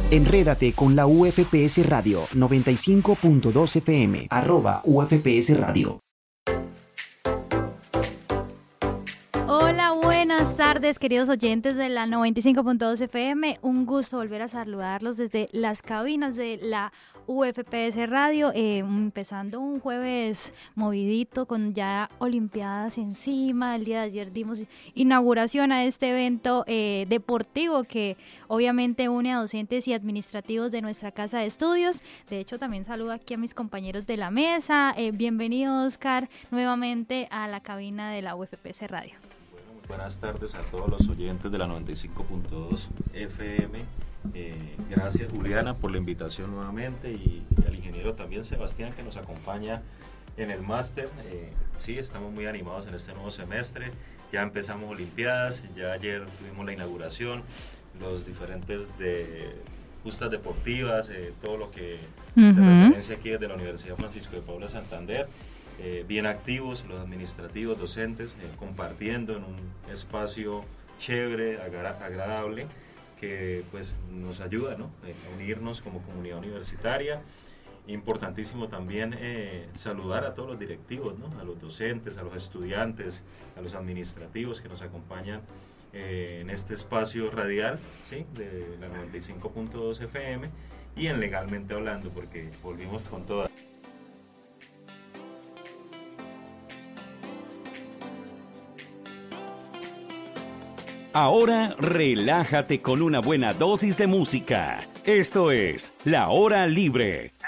Enrédate con la UFPS Radio 95.2 FM, @UFPS Radio. Hola, buenas tardes, queridos oyentes de la 95.2 FM. Un gusto volver a saludarlos desde las cabinas de la UFPS Radio, empezando un jueves movidito con ya Olimpiadas encima. El día de ayer dimos inauguración a este evento deportivo que obviamente une a docentes y administrativos de nuestra casa de estudios. De hecho, también saludo aquí a mis compañeros de la mesa. Bienvenido, Oscar, nuevamente a la cabina de la UFPS Radio. Buenas tardes a todos los oyentes de la 95.2 FM. Gracias, Juliana, por la invitación nuevamente, y al ingeniero también Sebastián, que nos acompaña en el máster. Sí, estamos muy animados en este nuevo semestre. Ya empezamos Olimpiadas, ya ayer tuvimos la inauguración, los diferentes justas deportivas, todo lo que se referencia aquí desde la Universidad Francisco de Paula Santander. Bien activos los administrativos, docentes, compartiendo en un espacio chévere, agradable, que pues nos ayuda, ¿no?, a unirnos como comunidad universitaria. Importantísimo también saludar a todos los directivos, ¿no?, a los docentes, a los estudiantes, a los administrativos que nos acompañan en este espacio radial, ¿sí?, de la 95.2 FM, y en Legalmente Hablando, porque volvimos con todas. Ahora relájate con una buena dosis de música. Esto es La Hora Libre,